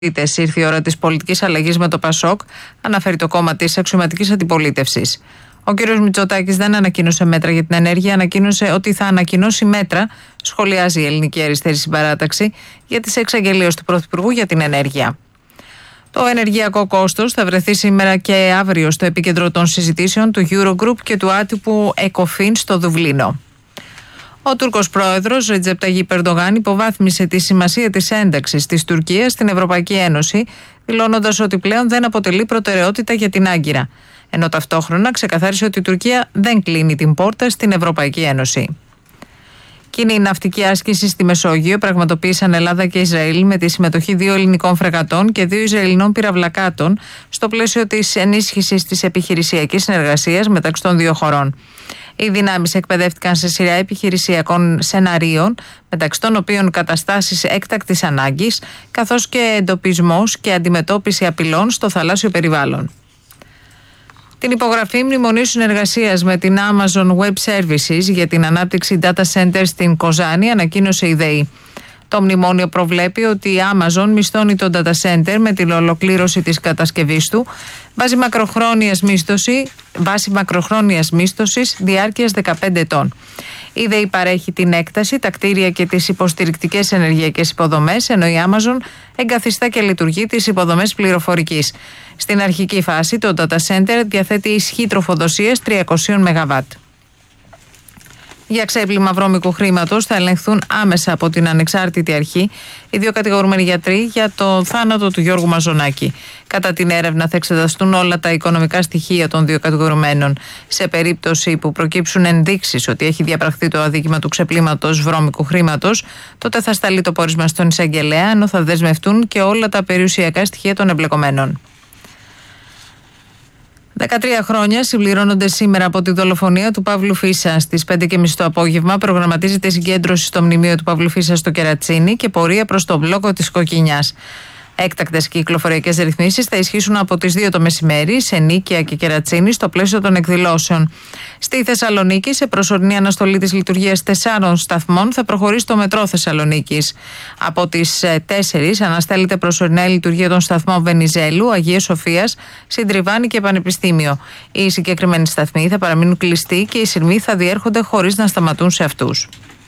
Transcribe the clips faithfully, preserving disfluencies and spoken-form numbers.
Ήρθε η ώρα της πολιτικής αλλαγής με το ΠΑΣΟΚ, αναφέρει το κόμμα της αξιωματικής αντιπολίτευσης. Ο κ. Μητσοτάκης δεν ανακοίνωσε μέτρα για την ενέργεια, ανακοίνωσε ότι θα ανακοινώσει μέτρα, σχολιάζει η Ελληνική Αριστερή Συμπαράταξη, για τις εξαγγελίες του Πρωθυπουργού για την ενέργεια. Το ενεργειακό κόστος θα βρεθεί σήμερα και αύριο στο επίκεντρο των συζητήσεων του Eurogroup και του άτυπου ECOFIN στο Δουβλίνο. Ο Τούρκος πρόεδρος Ρετζέπ Ταγιίπ Ερντογάν υποβάθμισε τη σημασία της ένταξης της Τουρκίας στην Ευρωπαϊκή Ένωση, δηλώνοντας ότι πλέον δεν αποτελεί προτεραιότητα για την Άγκυρα, ενώ ταυτόχρονα ξεκαθάρισε ότι η Τουρκία δεν κλείνει την πόρτα στην Ευρωπαϊκή Ένωση. Κοινή ναυτική άσκηση στη Μεσόγειο πραγματοποίησαν Ελλάδα και Ισραήλ με τη συμμετοχή δύο ελληνικών φρεγατών και δύο Ισραηλινών πυραυλακάτων στο πλαίσιο της ενίσχυσης της επιχειρησιακής συνεργασίας μεταξύ των δύο χωρών. Οι δυνάμεις εκπαιδεύτηκαν σε σειρά επιχειρησιακών σεναρίων, μεταξύ των οποίων καταστάσεις έκτακτης ανάγκης, καθώς και εντοπισμός και αντιμετώπιση απειλών στο θαλάσσιο περιβάλλον. Την υπογραφή μνημονίου συνεργασίας με την Amazon Web Services για την ανάπτυξη data center στην Κοζάνη ανακοίνωσε η ΔΕΗ. Το μνημόνιο προβλέπει ότι η Amazon μισθώνει το data center με την ολοκλήρωση της κατασκευής του βάσει μακροχρόνιας μίσθωση, βάσει μακροχρόνιας μίσθωσης διάρκειας δεκαπέντε ετών. Η ΔΕΗ παρέχει την έκταση, τα κτίρια και τις υποστηρικτικές ενεργειακές υποδομές, ενώ η Amazon εγκαθιστά και λειτουργεί τις υποδομές πληροφορικής. Στην αρχική φάση το data center διαθέτει ισχύ τροφοδοσίας τριακόσια μεγαβάτ. Για ξέπλυμα βρώμικου χρήματος θα ελεγχθούν άμεσα από την ανεξάρτητη αρχή οι δύο κατηγορούμενοι γιατροί για το θάνατο του Γιώργου Μαζονάκη. Κατά την έρευνα θα εξεταστούν όλα τα οικονομικά στοιχεία των δύο κατηγορουμένων. Σε περίπτωση που προκύψουν ενδείξεις ότι έχει διαπραχθεί το αδίκημα του ξεπλήματος βρώμικου χρήματος, τότε θα σταλεί το πόρισμα στον εισαγγελέα, ενώ θα δεσμευτούν και όλα τα περιουσιακά στοιχεία των εμπλεκομένων. δεκατρία χρόνια συμπληρώνονται σήμερα από τη δολοφονία του Παύλου Φίσα. Στις πέντε και μισή το απόγευμα προγραμματίζεται συγκέντρωση στο μνημείο του Παύλου Φίσα στο Κερατσίνι και πορεία προς τον μπλόκο της Κοκκινιάς. Έκτακτες κυκλοφοριακές ρυθμίσεις θα ισχύσουν από τις δύο το μεσημέρι σε Νίκαια και Κερατσίνι στο πλαίσιο των εκδηλώσεων. Στη Θεσσαλονίκη, σε προσωρινή αναστολή της λειτουργίας τεσσάρων σταθμών, θα προχωρήσει το μετρό Θεσσαλονίκης. Από τις τέσσερις αναστέλλεται προσωρινά η λειτουργία των σταθμών Βενιζέλου, Αγίας Σοφίας, Συντριβάνη και Πανεπιστήμιο. Οι συγκεκριμένοι σταθμοί θα παραμείνουν κλειστοί και οι σειρμοί θα διέρχονται χωρίς να σταματούν σε αυτούς.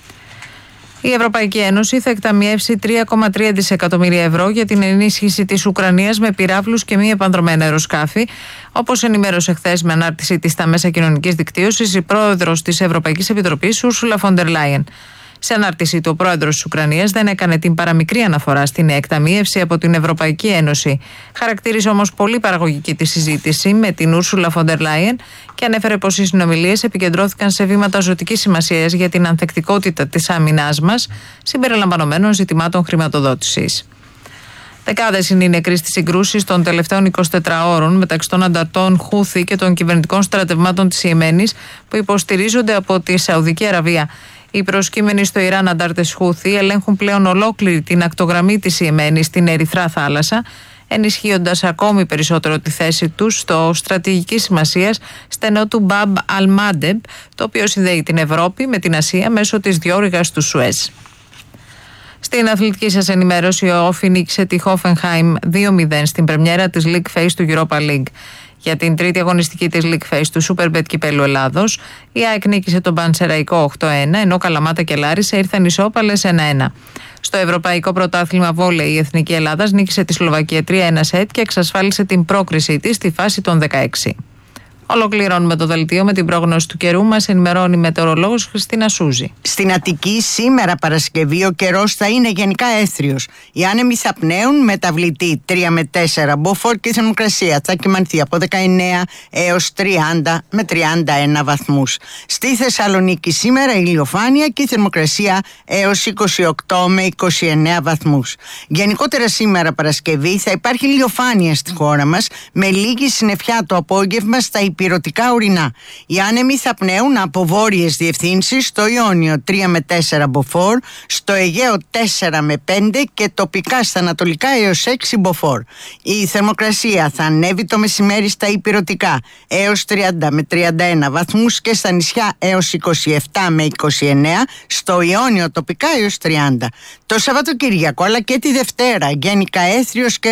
Η Ευρωπαϊκή Ένωση θα εκταμιεύσει τρία κόμμα τρία δισεκατομμύρια ευρώ για την ενίσχυση της Ουκρανίας με πυράβλους και μη επανδρομένα αεροσκάφη, όπως ενημέρωσε χθες με ανάρτηση της στα μέσα κοινωνικής δικτύωσης η πρόεδρος της Ευρωπαϊκής Επιτροπής, Ursula von der Leyen. Σε ανάρτηση του, ο πρόεδρος της Ουκρανίας δεν έκανε την παραμικρή αναφορά στην εκταμίευση από την Ευρωπαϊκή Ένωση. Χαρακτήρισε όμως πολύ παραγωγική τη συζήτηση με την Ursula von der Leyen και ανέφερε πως οι συνομιλίες επικεντρώθηκαν σε βήματα ζωτικής σημασίας για την ανθεκτικότητα της άμυνάς μας, συμπεριλαμβανομένων ζητημάτων χρηματοδότησης. Δεκάδες είναι οι νεκροί στις συγκρούσεις των τελευταίων εικοσιτετράωρων μεταξύ των ανταρτών Χούθη και των κυβερνητικών στρατευμάτων της Ιεμένης που υποστηρίζονται από τη Σαουδική Αραβία. Οι προσκύμενοι στο Ιράν αντάρτες Χούθη ελέγχουν πλέον ολόκληρη την ακτογραμμή της Ιεμένης στην Ερυθρά θάλασσα, ενισχύοντας ακόμη περισσότερο τη θέση τους στο στρατηγικής σημασίας στενό του Μπαμπ Αλ-Μάντεμπ, το οποίο συνδέει την Ευρώπη με την Ασία μέσω της διόρυγας του Σουέζ. Στην αθλητική σας ενημέρωση, ο Όφι νίκησε τη Hoffenheim δύο μηδέν στην πρεμιέρα της League Phase του Europa League. Για την τρίτη αγωνιστική της League Phase του Superbet Κυπέλλου Ελλάδος, η ΑΕΚ νίκησε τον Πανσεραϊκό οκτώ ένα, ενώ Καλαμάτα και Λάρισα ήρθαν ισόπαλες ένα ένα. Στο Ευρωπαϊκό Πρωτάθλημα Βόλεϊ, η Εθνική Ελλάδας νίκησε τη Σλοβακία τρία ένα σετ και εξασφάλισε την πρόκρισή της στη φάση των δεκαέξι. Ολοκληρώνουμε το δελτίο με την πρόγνωση του καιρού. Μας ενημερώνει η μετεωρολόγος Χριστίνα Σούζη. Στην Αττική σήμερα Παρασκευή ο καιρός θα είναι γενικά έθριος. Οι άνεμοι θα πνέουν μεταβλητή τρία με τέσσερα. Μποφόρ και η θερμοκρασία θα κυμανθεί από δεκαεννέα έως τριάντα με τριάντα ένα βαθμούς. Στη Θεσσαλονίκη σήμερα ηλιοφάνεια και η θερμοκρασία έως είκοσι οκτώ με είκοσι εννέα βαθμούς. Γενικότερα σήμερα Παρασκευή θα υπάρχει ηλιοφάνεια στη χώρα μας με λίγη συννεφιά το απόγευμα στα υπηρετικά ορεινά. Οι άνεμοι θα πνέουν από βόρειες διευθύνσεις στο Ιόνιο τρία με τέσσερα μποφόρ, στο Αιγαίο τέσσερα με πέντε και τοπικά στα ανατολικά έως έξι μποφόρ. Η θερμοκρασία θα ανέβει το μεσημέρι στα υπηρετικά έως τριάντα με τριάντα ένα βαθμούς και στα νησιά έως είκοσι επτά με είκοσι εννέα, στο Ιόνιο τοπικά έως τριάντα. Το Σαββατοκύριακο αλλά και τη Δευτέρα γενικά έθριος και